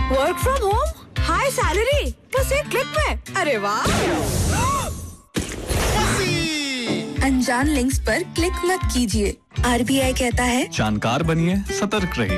Work from home, high salary, बस एक click में। अरे वाह! अनजान लिंक्स पर क्लिक मत कीजिए। आरबीआई कहता है जानकार बनिए, सतर्क रहिए।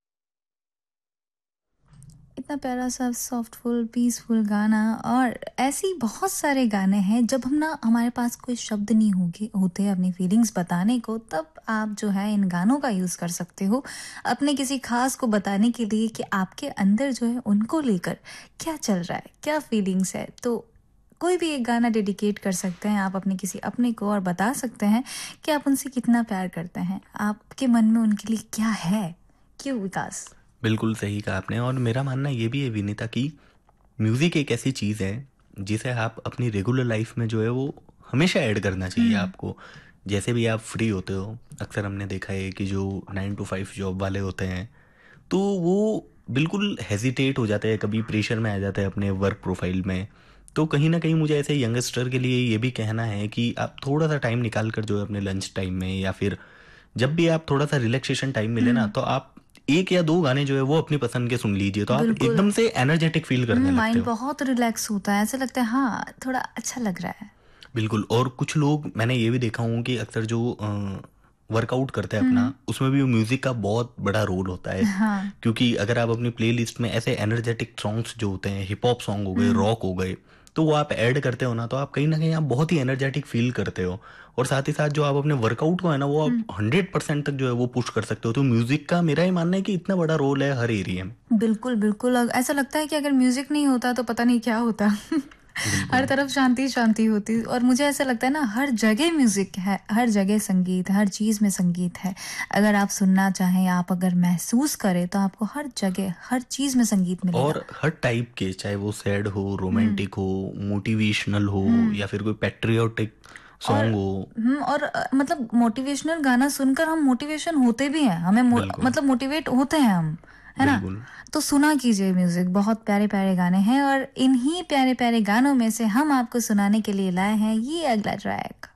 इतना प्यारा सा सॉफ्टफुल पीसफुल गाना, और ऐसी बहुत सारे गाने हैं जब हम ना हमारे पास कोई शब्द नहीं होते अपनी फीलिंग्स बताने को, तब आप जो है इन गानों का यूज़ कर सकते हो अपने किसी खास को बताने के लिए कि आपके अंदर जो है उनको लेकर क्या चल रहा है, क्या फीलिंग्स है। तो कोई भी एक गाना डेडिकेट कर सकते हैं आप अपने किसी अपने को, और बता सकते हैं कि आप उनसे कितना प्यार करते हैं, आपके मन में उनके लिए क्या है। क्यों विकास? बिल्कुल सही कहा आपने। और मेरा मानना ये भी है विनीता कि म्यूज़िक एक ऐसी चीज़ है जिसे आप अपनी रेगुलर लाइफ में जो है वो हमेशा ऐड करना चाहिए आपको। जैसे भी आप फ्री होते हो, अक्सर हमने देखा है कि जो 9 to 5 जॉब वाले होते हैं तो वो बिल्कुल हेजिटेट हो जाते हैं, कभी प्रेशर में आ जाते हैं अपने वर्क प्रोफाइल में। तो कहीं ना कहीं मुझे ऐसे यंगस्टर के लिए ये भी कहना है कि आप थोड़ा सा टाइम निकाल कर जो है अपने लंच टाइम में या फिर जब भी आप थोड़ा सा रिलैक्सेशन टाइम मिले ना, तो आप एक या दो गाने जो है वो अपनी पसंद के सुन लीजिए, तो आप बिल्कुल। एकदम से एनर्जेटिक फील करने लगते माइंड हो। बहुत रिलैक्स होता है, ऐसा लगता है हाँ थोड़ा अच्छा लग रहा है। बिल्कुल। और कुछ लोग मैंने ये भी देखा हूँ कि अक्सर जो वर्कआउट करते हैं अपना, उसमें भी म्यूजिक का बहुत बड़ा रोल होता है। हाँ। क्योंकि अगर आप अपनी प्लेलिस्ट में ऐसे एनर्जेटिक सॉन्ग्स जो होते हैं, हिप हॉप सॉन्ग हो गए, रॉक हो गए, तो वो आप ऐड करते हो ना, तो आप कहीं ना कहीं आप बहुत ही एनर्जेटिक फील करते हो। और साथ ही साथ जो आप अपने वर्कआउट को है ना, वो आप 100% तक जो है वो पुश कर सकते हो। तो म्यूजिक का मेरा ये मानना है कि इतना बड़ा रोल है हर एरिया में। बिल्कुल बिल्कुल, ऐसा लगता है कि अगर म्यूजिक नहीं होता तो पता नहीं क्या होता। हर तरफ शांति शांति होती। और मुझे ऐसा लगता है ना, हर जगह म्यूजिक है, हर जगह संगीत, हर चीज में संगीत है। अगर आप सुनना चाहें, आप अगर महसूस करें, तो आपको हर जगह हर चीज में संगीत मिलेगा। और हर टाइप के, चाहे वो सैड हो, रोमांटिक हो, मोटिवेशनल हो, या फिर कोई पैट्रियोटिक सॉन्ग हो। और मतलब मोटिवेशनल गाना सुनकर हम मोटिवेशन होते भी हैं, हमें बिल्कुल। मतलब मोटिवेट होते हैं हम, है ना। बिल्कुल। तो सुना कीजिए म्यूजिक, बहुत प्यारे प्यारे गाने हैं, और इन्हीं प्यारे प्यारे गानों में से हम आपको सुनाने के लिए लाए हैं ये अगला ट्रैक।